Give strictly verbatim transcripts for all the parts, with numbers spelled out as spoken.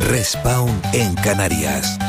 Respawn en Canarias.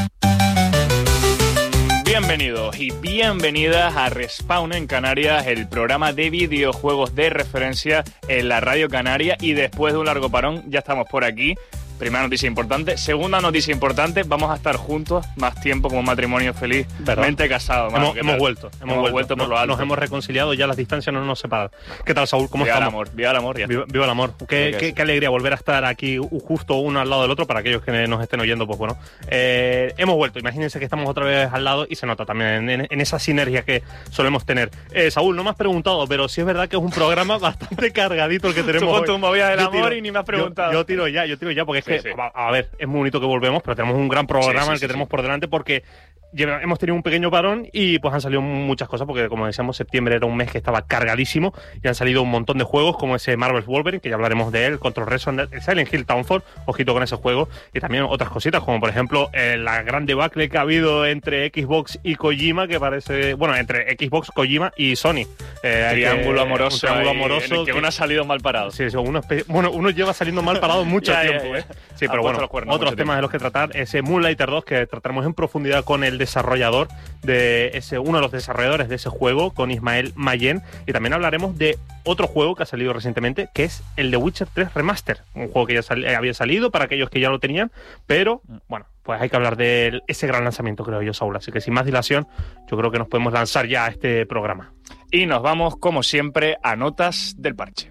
Bienvenidos y bienvenidas a Respawn en Canarias, el programa de videojuegos de referencia en la Radio Canaria. Y después de un largo parón ya estamos por aquí. Primera noticia importante. Segunda noticia importante, vamos a estar juntos más tiempo como matrimonio feliz, mente casado. Mano, hemos, hemos vuelto, hemos, hemos vuelto, por lo alto. Nos hemos reconciliado, ya las distancias no nos separan. ¿Qué tal, Saúl? ¿Cómo viva estamos? El amor, viva el amor, ya viva, viva el amor. Qué, qué, qué alegría volver a estar aquí justo uno al lado del otro, para aquellos que nos estén oyendo, pues bueno. Eh, hemos vuelto, imagínense que estamos otra vez al lado y se nota también en, en esa sinergia que solemos tener. Eh, Saúl, no me has preguntado, pero sí es verdad que es un programa bastante cargadito el que tenemos hoy. Tú movías del amor tiro, y ni me has preguntado. Yo, yo tiro ya, yo tiro ya, porque es sí, que, sí. A, a ver, es muy bonito que volvemos, pero tenemos un gran programa sí, sí, el que sí, tenemos sí. por delante, porque lleva, hemos tenido un pequeño parón y pues han salido muchas cosas, porque como decíamos, septiembre era un mes que estaba cargadísimo y han salido un montón de juegos, como ese Marvel's Wolverine, que ya hablaremos de él, Control Resonance, el Silent Hill Townfall, ojito con ese juego, y también otras cositas, como por ejemplo eh, la gran debacle que ha habido entre Xbox y Kojima, que parece, bueno, entre Xbox, Kojima y Sony. Eh, triángulo que, amoroso, un triángulo amoroso en el que, que uno ha salido mal parado. Sí, sí, uno, bueno, uno lleva saliendo mal parado mucho ya, tiempo, ya, ya. ¿eh? Sí, pero bueno, cuernos, otros temas de los que tratar, ese Moonlighter dos, que trataremos en profundidad con el desarrollador de ese, uno de los desarrolladores de ese juego, con Ismael Mayen, y también hablaremos de otro juego que ha salido recientemente, que es el de Witcher tres Remaster, un juego que ya sal, eh, había salido para aquellos que ya lo tenían, pero bueno, pues hay que hablar de ese gran lanzamiento, creo yo, Saúl. Así que sin más dilación, yo creo que nos podemos lanzar ya a este programa. Y nos vamos, como siempre, a Notas del Parche.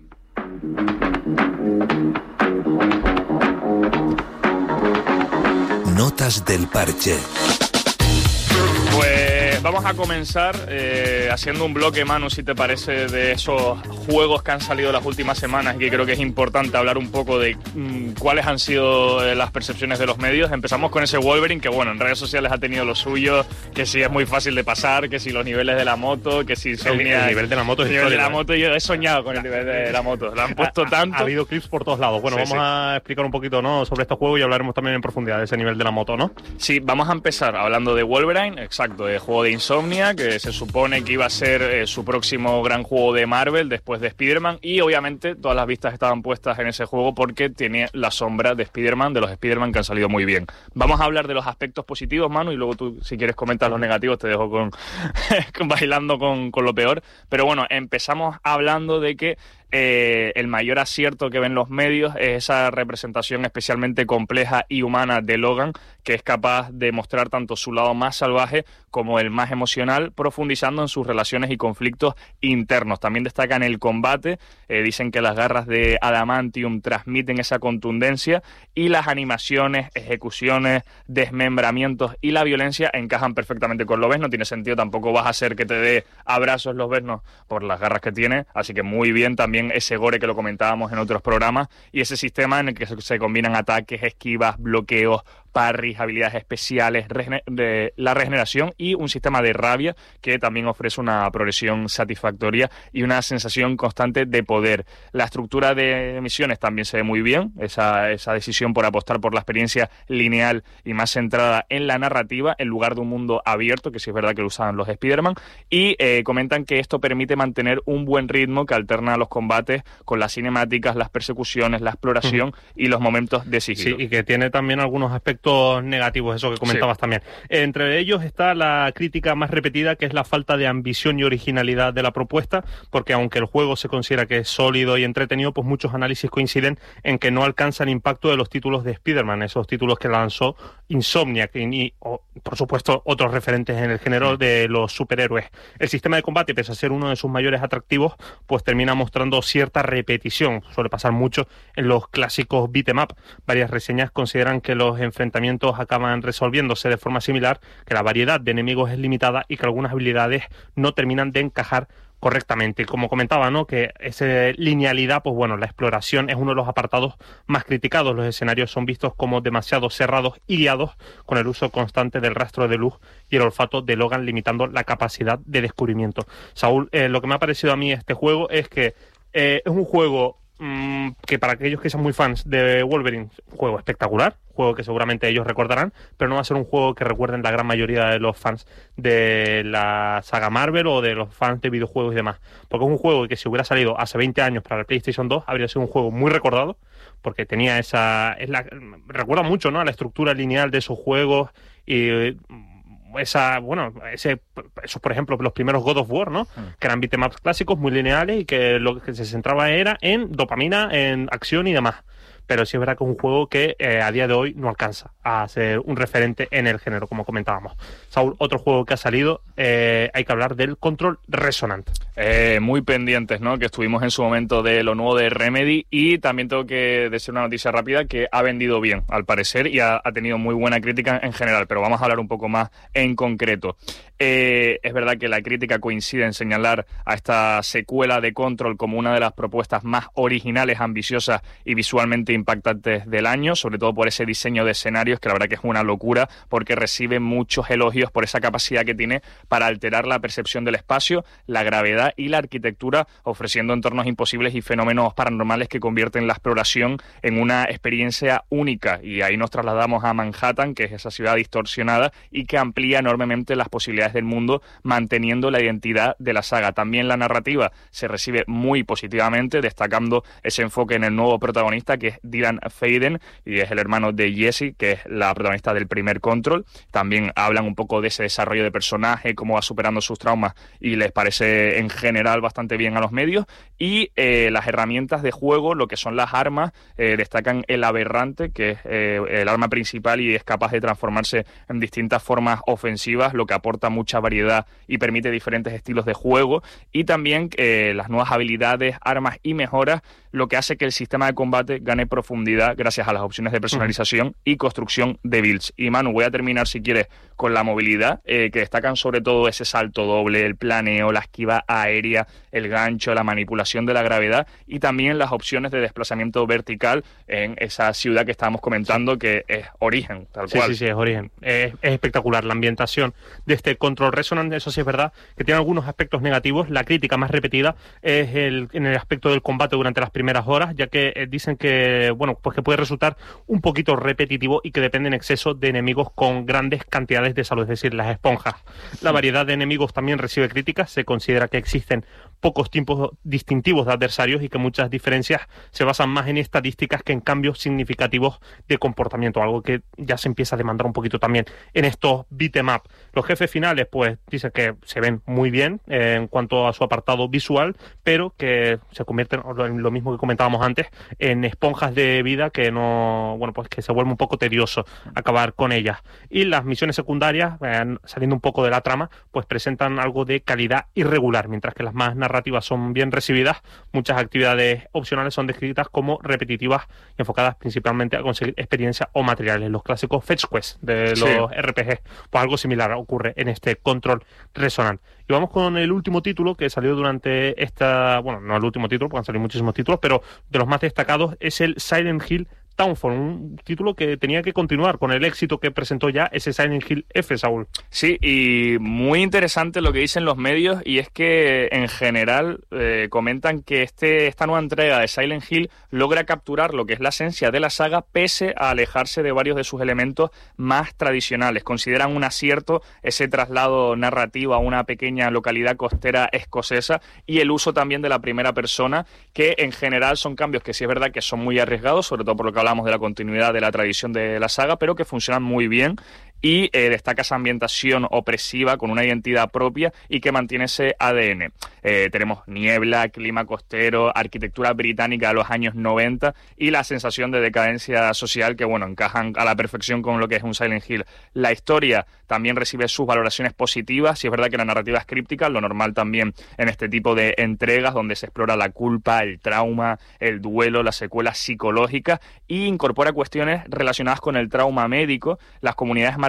Notas del Parche. Pues vamos a comenzar eh, haciendo un bloque, Manu, si te parece, de esos juegos que han salido las últimas semanas, y que creo que es importante hablar un poco de mmm, cuáles han sido eh, las percepciones de los medios. Empezamos con ese Wolverine, que bueno, en redes sociales ha tenido lo suyo, que si es muy fácil de pasar, que si los niveles de la moto, que si el, el nivel de la moto es el nivel de la ¿eh? moto, yo he soñado con el nivel de la moto, lo han puesto ha, tanto. Ha, ha habido clips por todos lados. Bueno, sí, vamos sí. a explicar un poquito, ¿no?, sobre estos juegos, y hablaremos también en profundidad de ese nivel de la moto, ¿no? Sí, vamos a empezar hablando de Wolverine, exacto, el juego de Insomnia, que se supone que iba a ser eh, su próximo gran juego de Marvel después de Spider-Man, y obviamente todas las vistas estaban puestas en ese juego porque tiene la sombra de Spider-Man, de los Spider-Man que han salido muy bien. Vamos a hablar de los aspectos positivos, Manu, y luego tú, si quieres, comentar los negativos, te dejo con, con bailando con, con lo peor. Pero bueno, empezamos hablando de que Eh, el mayor acierto que ven los medios es esa representación especialmente compleja y humana de Logan, que es capaz de mostrar tanto su lado más salvaje como el más emocional, profundizando en sus relaciones y conflictos internos. También destacan el combate, eh, dicen que las garras de Adamantium transmiten esa contundencia, y las animaciones, ejecuciones, desmembramientos y la violencia encajan perfectamente con Lobezno. No tiene sentido, tampoco vas a hacer que te dé abrazos Lobezno por las garras que tiene, así que muy bien también ese gore que lo comentábamos en otros programas, y ese sistema en el que se combinan ataques, esquivas, bloqueos, parries, habilidades especiales, de la regeneración y un sistema de rabia que también ofrece una progresión satisfactoria y una sensación constante de poder. La estructura de misiones también se ve muy bien, esa, esa decisión por apostar por la experiencia lineal y más centrada en la narrativa en lugar de un mundo abierto, que sí es verdad que lo usaban los Spider-Man, y eh, comentan que esto permite mantener un buen ritmo que alterna los combates con las cinemáticas, las persecuciones, la exploración uh-huh. y los momentos de sigilo. Sí, y que tiene también algunos aspectos negativos, eso que comentabas sí. también. Entre ellos está la crítica más repetida, que es la falta de ambición y originalidad de la propuesta, porque aunque el juego se considera que es sólido y entretenido, pues muchos análisis coinciden en que no alcanza el impacto de los títulos de Spider-Man, esos títulos que lanzó Insomniac y, o, por supuesto, otros referentes en el género de los superhéroes. El sistema de combate, pese a ser uno de sus mayores atractivos, pues termina mostrando cierta repetición. Suele pasar mucho en los clásicos beat 'em up. Varias reseñas consideran que los enfrentamientos acaban resolviéndose de forma similar, que la variedad de enemigos es limitada y que algunas habilidades no terminan de encajar correctamente. Como comentaba, ¿no?, que esa linealidad, pues bueno, la exploración es uno de los apartados más criticados. Los escenarios son vistos como demasiado cerrados y guiados, con el uso constante del rastro de luz y el olfato de Logan limitando la capacidad de descubrimiento. Saúl, eh, lo que me ha parecido a mí este juego es que eh, es un juego mmm, que para aquellos que sean muy fans de Wolverine, juego espectacular, juego que seguramente ellos recordarán, pero no va a ser un juego que recuerden la gran mayoría de los fans de la saga Marvel o de los fans de videojuegos y demás, porque es un juego que si hubiera salido hace veinte años para el PlayStation dos habría sido un juego muy recordado, porque tenía esa... Es la, recuerda mucho, ¿no?, a la estructura lineal de esos juegos y... esa, bueno, ese, esos, por ejemplo, los primeros God of War, ¿no? Mm. Que eran beatemaps clásicos muy lineales y que lo que se centraba era en dopamina, en acción y demás. Pero sí es verdad que es un juego que eh, a día de hoy no alcanza a ser un referente en el género, como comentábamos. Saúl, otro juego que ha salido, eh, hay que hablar del Control Resonant. Eh, muy pendientes, ¿no? Que estuvimos en su momento de lo nuevo de Remedy, y también tengo que decir una noticia rápida que ha vendido bien, al parecer, y ha, ha tenido muy buena crítica en general, pero vamos a hablar un poco más en concreto. Eh, es verdad que la crítica coincide en señalar a esta secuela de Control como una de las propuestas más originales, ambiciosas y visualmente impactantes del año, sobre todo por ese diseño de escenarios que la verdad que es una locura, porque recibe muchos elogios por esa capacidad que tiene para alterar la percepción del espacio, la gravedad y la arquitectura, ofreciendo entornos imposibles y fenómenos paranormales que convierten la exploración en una experiencia única. Y ahí nos trasladamos a Manhattan, que es esa ciudad distorsionada y que amplía enormemente las posibilidades del mundo, manteniendo la identidad de la saga. También la narrativa se recibe muy positivamente, destacando ese enfoque en el nuevo protagonista, que es Dylan Faden, y es el hermano de Jessie, que es la protagonista del primer Control. También hablan un poco de ese desarrollo de personaje, cómo va superando sus traumas, y les parece en general bastante bien a los medios. Y eh, las herramientas de juego, lo que son las armas, eh, destacan el aberrante, que es eh, el arma principal y es capaz de transformarse en distintas formas ofensivas, lo que aporta mucha variedad y permite diferentes estilos de juego. Y también eh, las nuevas habilidades, armas y mejoras, lo que hace que el sistema de combate gane profundidad gracias a las opciones de personalización uh-huh. y construcción de builds. Y Manu, voy a terminar, si quieres, con la movilidad, eh, que destacan sobre todo ese salto doble, el planeo, la esquiva aérea, el gancho, la manipulación de la gravedad, y también las opciones de desplazamiento vertical en esa ciudad que estábamos comentando, que es Origen, tal sí, cual. Sí, sí, es Origen. Es, es espectacular la ambientación de este Control Resonant. Eso sí es verdad que tiene algunos aspectos negativos. La crítica más repetida es el, en el aspecto del combate durante las primeras horas, ya que eh, dicen que, bueno, pues que puede resultar un poquito repetitivo y que depende en exceso de enemigos con grandes cantidades de salud, es decir, las esponjas. La variedad de enemigos también recibe críticas. Se considera que existen pocos tipos distintivos de adversarios y que muchas diferencias se basan más en estadísticas que en cambios significativos de comportamiento, algo que ya se empieza a demandar un poquito también en estos beat'em up. Los jefes finales, pues, dicen que se ven muy bien eh, en cuanto a su apartado visual, pero que se convierten, en lo mismo que comentábamos antes, en esponjas de vida que no, bueno, pues que se vuelve un poco tedioso acabar con ellas. Y las misiones secundarias, eh, saliendo un poco de la trama, pues presentan algo de calidad irregular, mientras que las más narrativas son bien recibidas. Muchas actividades opcionales son descritas como repetitivas y enfocadas principalmente a conseguir experiencia o materiales, los clásicos fetch quests de los sí. R P G. Pues algo similar ocurre en este Control Resonant. Y vamos con el último título que salió durante esta, bueno, no el último título, porque han salido muchísimos títulos, pero de los más destacados es el Silent Hill Townfall, un título que tenía que continuar con el éxito que presentó ya ese Silent Hill F, Saúl. Sí, y muy interesante lo que dicen los medios, y es que en general eh, comentan que este, esta nueva entrega de Silent Hill logra capturar lo que es la esencia de la saga, pese a alejarse de varios de sus elementos más tradicionales. Consideran un acierto ese traslado narrativo a una pequeña localidad costera escocesa y el uso también de la primera persona, que en general son cambios que sí es verdad que son muy arriesgados, sobre todo por lo que hablamos de la continuidad de la tradición de la saga, pero que funcionan muy bien. Y eh, destaca esa ambientación opresiva con una identidad propia y que mantiene ese A D N. Eh, tenemos niebla, clima costero, arquitectura británica de los años noventa y la sensación de decadencia social que, bueno, encajan a la perfección con lo que es un Silent Hill. La historia también recibe sus valoraciones positivas. Sí es verdad que la narrativa es críptica, lo normal también en este tipo de entregas donde se explora la culpa, el trauma, el duelo, las secuelas psicológicas, y incorpora cuestiones relacionadas con el trauma médico, las comunidades marginalizadas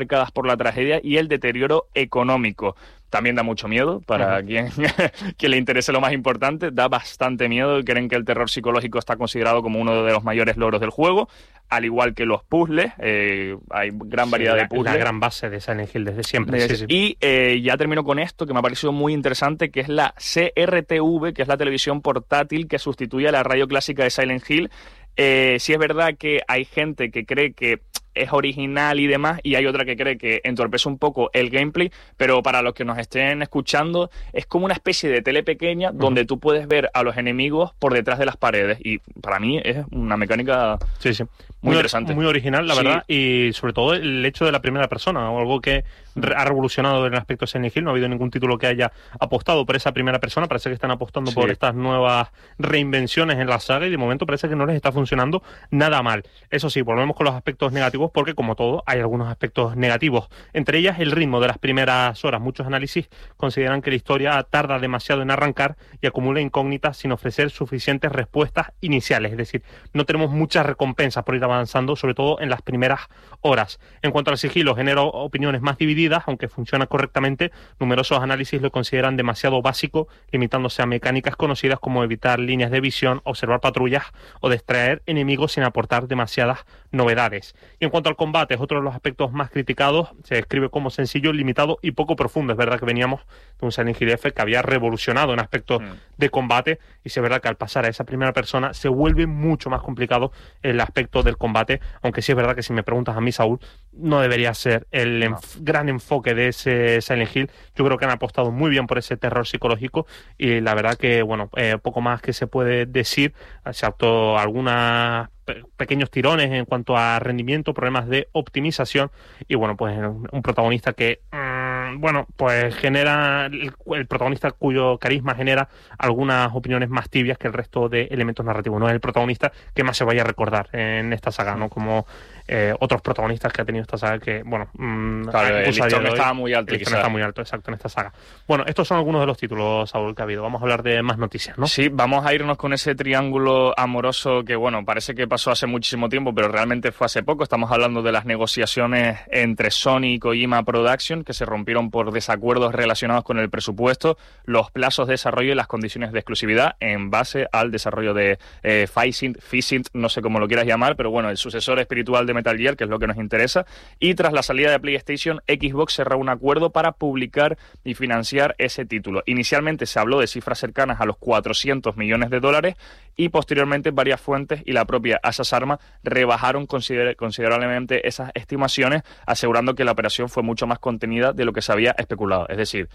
marcadas por la tragedia y el deterioro económico. También da mucho miedo para uh-huh. quien, quien le interese lo más importante, da bastante miedo y creen que el terror psicológico está considerado como uno de los mayores logros del juego, al igual que los puzzles, eh, hay gran variedad sí, la, de puzzles. La gran base de Silent Hill desde siempre. Desde, sí, sí. Y eh, ya termino con esto, que me ha parecido muy interesante, que es la C R T V, que es la televisión portátil que sustituye a la radio clásica de Silent Hill. Eh, sí es verdad que hay gente que cree que es original y demás, y hay otra que cree que entorpece un poco el gameplay, pero para los que nos estén escuchando, es como una especie de tele pequeña uh-huh. donde tú puedes ver a los enemigos por detrás de las paredes, y para mí es una mecánica sí, sí. muy, muy interesante. Muy original, la sí. verdad, y sobre todo el hecho de la primera persona, o algo que re- ha revolucionado en el aspecto de Silent Hill. No ha habido ningún título que haya apostado por esa primera persona, parece que están apostando sí. por estas nuevas reinvenciones en la saga, y de momento parece que no les está funcionando nada mal. Eso sí, volvemos con los aspectos negativos, porque como todo, hay algunos aspectos negativos. Entre ellas, el ritmo de las primeras horas. Muchos análisis consideran que la historia tarda demasiado en arrancar y acumula incógnitas sin ofrecer suficientes respuestas iniciales. Es decir, no tenemos muchas recompensas por ir avanzando, sobre todo en las primeras horas. En cuanto al sigilo, genera opiniones más divididas, aunque funciona correctamente. Numerosos análisis lo consideran demasiado básico, limitándose a mecánicas conocidas como evitar líneas de visión, observar patrullas o distraer enemigos sin aportar demasiadas novedades. Y en cuanto al combate, es otro de los aspectos más criticados. Se describe como sencillo, limitado y poco profundo. Es verdad que veníamos de un Silent Hill F que había revolucionado en aspectos mm. de combate, y es verdad que al pasar a esa primera persona se vuelve mucho más complicado el aspecto del combate, aunque sí es verdad que si me preguntas a mí, Saúl, no debería ser el no. enf- gran enfoque de ese Silent Hill. Yo creo que han apostado muy bien por ese terror psicológico, y la verdad que, bueno, eh, poco más que se puede decir, excepto algunas pequeños tirones en cuanto a rendimiento, problemas de optimización, y bueno, pues un protagonista que mmm, bueno, pues genera el, el protagonista cuyo carisma genera algunas opiniones más tibias que el resto de elementos narrativos. No es el protagonista que más se vaya a recordar en esta saga, ¿no? Como eh, otros protagonistas que ha tenido esta saga, que bueno, mmm, claro, el listón estaba muy alto, el listón está muy alto, exacto, en esta saga. Bueno, estos son algunos de los títulos, Saúl, que ha habido. Vamos a hablar de más noticias, ¿no? Sí, vamos a irnos con ese triángulo amoroso que, bueno, parece que pasó hace muchísimo tiempo, pero realmente fue hace poco. Estamos hablando de las negociaciones entre Sony y Kojima Production, que se rompieron por desacuerdos relacionados con el presupuesto, los plazos de desarrollo y las condiciones de exclusividad en base al desarrollo de eh, Physint, Physint, no sé cómo lo quieras llamar, pero bueno, el sucesor espiritual de Metal Gear, que es lo que nos interesa. Y tras la salida de PlayStation, Xbox cerró un acuerdo para publicar y financiar ese título. Inicialmente se habló de cifras cercanas a los cuatrocientos millones de dólares, y posteriormente varias fuentes y la propia Asas Arma rebajaron consider- considerablemente esas estimaciones, asegurando que la operación fue mucho más contenida de lo que se había especulado. Es decir,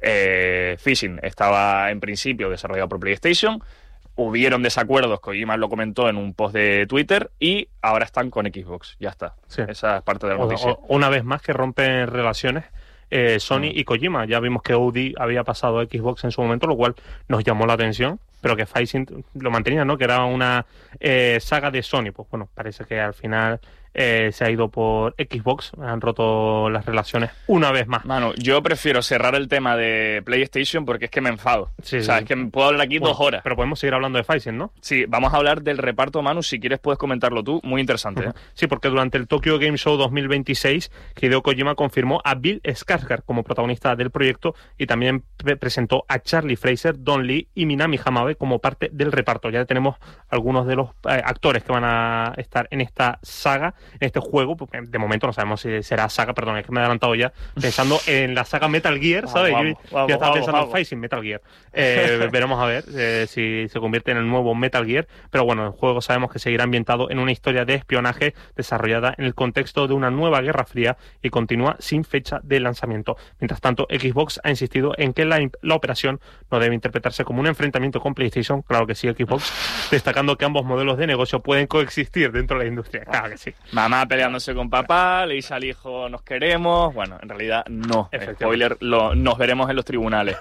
eh, Phishing estaba en principio desarrollado por PlayStation, hubieron desacuerdos, Kojima lo comentó en un post de Twitter, y ahora están con Xbox. Ya está. Sí. Esa es parte de la noticia. O, o, una vez más que rompen relaciones eh, Sony mm. y Kojima. Ya vimos que O D había pasado a Xbox en su momento, lo cual nos llamó la atención, pero que Physint lo mantenía, ¿no? Que era una eh, saga de Sony. Pues bueno, parece que al final eh, se ha ido por Xbox, han roto las relaciones una vez más. Mano, yo prefiero cerrar el tema de PlayStation porque es que me enfado. Sí, o sea, sí. es que puedo hablar aquí bueno, dos horas. Pero podemos seguir hablando de Physint, ¿no? Sí, vamos a hablar del reparto, Manu. Si quieres puedes comentarlo tú, muy interesante. ¿eh? Sí, porque durante el Tokyo Game Show dos mil veintiséis, Hideo Kojima confirmó a Bill Skarsgård como protagonista del proyecto, y también pre- presentó a Charlie Fraser, Don Lee y Minami Hamabe como parte del reparto. Ya tenemos algunos de los eh, actores que van a estar en esta saga, en este juego. De momento no sabemos si será saga, perdón, es que me he adelantado ya, pensando en la saga Metal Gear, ¿sabes? Vamos, Yo vamos, ya estaba vamos, pensando vamos. en Physint Metal Gear. Eh, veremos a ver eh, si se convierte en el nuevo Metal Gear, pero bueno, el juego sabemos que seguirá ambientado en una historia de espionaje desarrollada en el contexto de una nueva Guerra Fría y continúa sin fecha de lanzamiento. Mientras tanto, Xbox ha insistido en que la, la operación no debe interpretarse como un enfrentamiento con PlayStation. Claro que sí, Xbox, destacando que ambos modelos de negocio pueden coexistir dentro de la industria. Claro que sí. Mamá peleándose con papá, le dice al hijo nos queremos. Bueno, en realidad no. Spoiler, lo, nos veremos en los tribunales.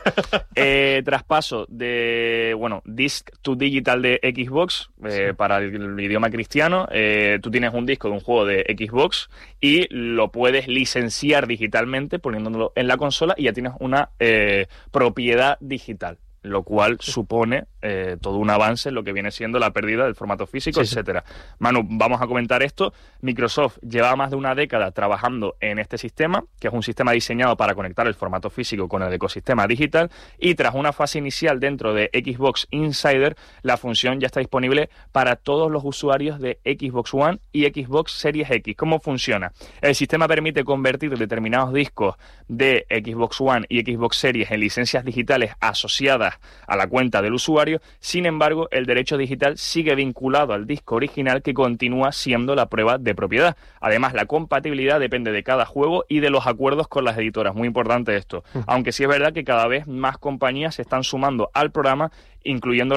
eh, traspaso de, bueno, disc to digital de Xbox eh, sí. para el, el idioma cristiano. Eh, tú tienes un disco de un juego de Xbox y lo puedes licenciar digitalmente poniéndolo en la consola, y ya tienes una eh, propiedad digital. lo cual supone eh, todo un avance en lo que viene siendo la pérdida del formato físico, sí, etcétera. Sí. Manu, vamos a comentar esto. Microsoft lleva más de una década trabajando en este sistema, que es un sistema diseñado para conectar el formato físico con el ecosistema digital, y tras una fase inicial dentro de Xbox Insider, la función ya está disponible para todos los usuarios de Xbox One y Xbox Series X. ¿Cómo funciona? El sistema permite convertir determinados discos de Xbox One y Xbox Series en licencias digitales asociadas a la cuenta del usuario. Sin embargo, el derecho digital sigue vinculado al disco original, que continúa siendo la prueba de propiedad. Además, la compatibilidad depende de cada juego y de los acuerdos con las editoras. Muy importante esto. Uh-huh. Aunque sí es verdad que cada vez más compañías se están sumando al programa, incluyendo